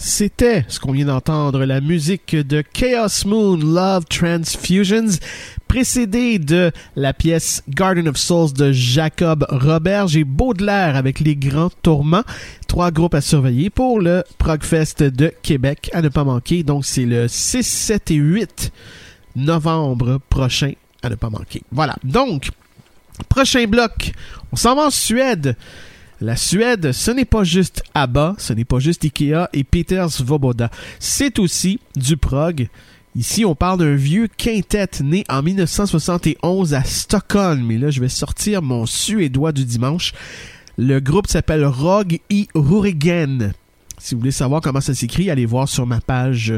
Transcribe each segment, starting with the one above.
C'était ce qu'on vient d'entendre, la musique de Chaos Moon, Love Transfusions, précédée de la pièce Garden of Souls de Jacob Roberge et Baudelaire avec Les Grands Tourments. 3 groupes à surveiller pour le Progfest de Québec, à ne pas manquer. Donc c'est le 6, 7 et 8 novembre prochain, à ne pas manquer. Voilà, donc, prochain bloc, on s'en va en Suède. La Suède, ce n'est pas juste ABBA, ce n'est pas juste Ikea et Peter Svoboda. C'est aussi du prog. Ici, on parle d'un vieux quintet né en 1971 à Stockholm. Et là, je vais sortir mon suédois du dimanche. Le groupe s'appelle Rog i Rurigen. Si vous voulez savoir comment ça s'écrit, allez voir sur ma page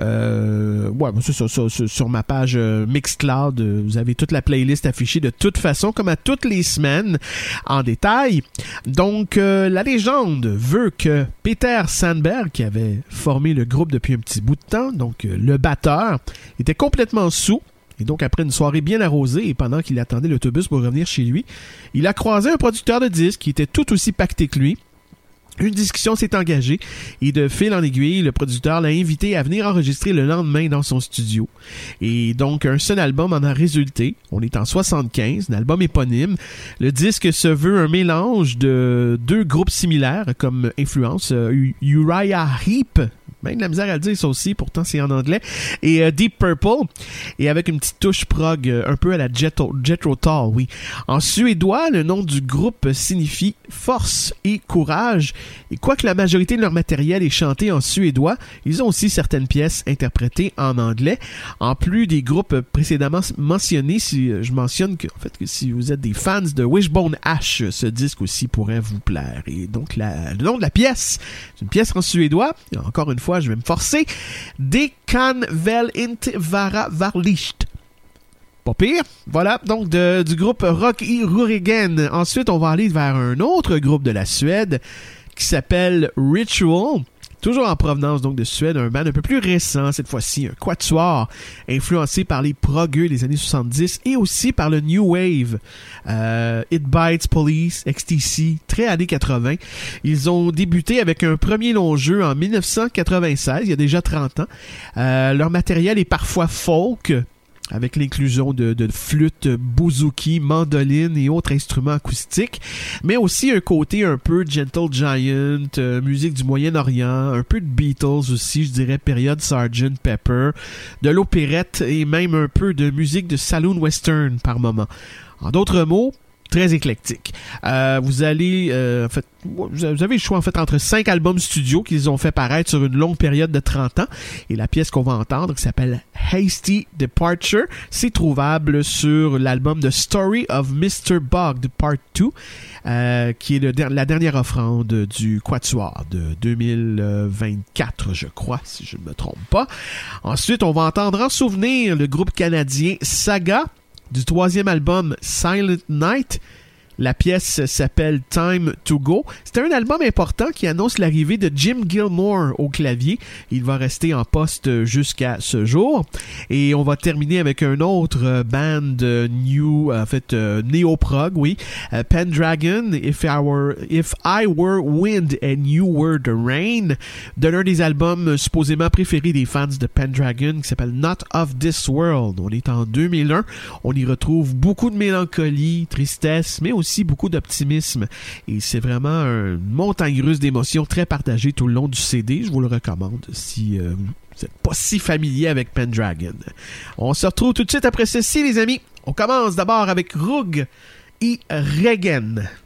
sur ma page Mixcloud. Vous avez toute la playlist affichée de toute façon, comme à toutes les semaines, en détail. Donc, la légende veut que Peter Sandberg, qui avait formé le groupe depuis un petit bout de temps, donc le batteur, était complètement saoul. Et donc, après une soirée bien arrosée et pendant qu'il attendait l'autobus pour revenir chez lui, il a croisé un producteur de disques qui était tout aussi pacté que lui. Une discussion s'est engagée et de fil en aiguille, le producteur l'a invité à venir enregistrer le lendemain dans son studio. Et donc, un seul album en a résulté. On est en 75, un album éponyme. Le disque se veut un mélange de 2 groupes similaires comme influence. Uriah Heep, même de la misère à le dire ça aussi, pourtant c'est en anglais, et Deep Purple, et avec une petite touche prog un peu à la Jethro Tull, oui. En suédois, le nom du groupe signifie force et courage, et quoique la majorité de leur matériel est chanté en suédois, ils ont aussi certaines pièces interprétées en anglais. En plus des groupes précédemment mentionnés, si je mentionne que, en fait, que si vous êtes des fans de Wishbone Ash, ce disque aussi pourrait vous plaire. Et donc, le nom de la pièce, c'est une pièce en suédois, et encore une fois, je vais me forcer. Det kan väl inte vara varligt. Pas pire. Voilà, donc du groupe Rock i Rurigen. Ensuite, on va aller vers un autre groupe de la Suède qui s'appelle Ritual. Toujours en provenance donc de Suède, un band un peu plus récent, cette fois-ci, un quatuor influencé par les progueux des années 70 et aussi par le New Wave. It Bites, Police, XTC, très années 80. Ils ont débuté avec un premier long jeu en 1996, il y a déjà 30 ans. Leur matériel est parfois folk, avec l'inclusion de flûtes, bouzouki, mandoline et autres instruments acoustiques, mais aussi un côté un peu Gentle Giant, musique du Moyen-Orient, un peu de Beatles aussi, je dirais période Sgt. Pepper, de l'opérette et même un peu de musique de saloon western par moment. En d'autres mots, très éclectique. Vous avez le choix en fait entre 5 albums studio qu'ils ont fait paraître sur une longue période de 30 ans et la pièce qu'on va entendre qui s'appelle Hasty Departure, c'est trouvable sur l'album The Story of Mr. Bogd Part 2 qui est la dernière offrande du Quatuor de 2024 je crois si je ne me trompe pas. Ensuite on va entendre en souvenir le groupe canadien Saga du 3e album Silent Night. La pièce s'appelle Time to Go. C'est un album important qui annonce l'arrivée de Jim Gilmore au clavier. Il va rester en poste jusqu'à ce jour. Et on va terminer avec un autre band néo-prog, oui. Pendragon, If I Were Wind and You Were the Rain, de l'un des albums supposément préférés des fans de Pendragon qui s'appelle Not of This World. On est en 2001. On y retrouve beaucoup de mélancolie, tristesse, mais aussi beaucoup d'optimisme et c'est vraiment une montagne russe d'émotions très partagée tout le long du CD. Je vous le recommande si vous n'êtes pas si familier avec Pendragon. On se retrouve tout de suite après ceci les amis. On commence d'abord avec Rug i Regen.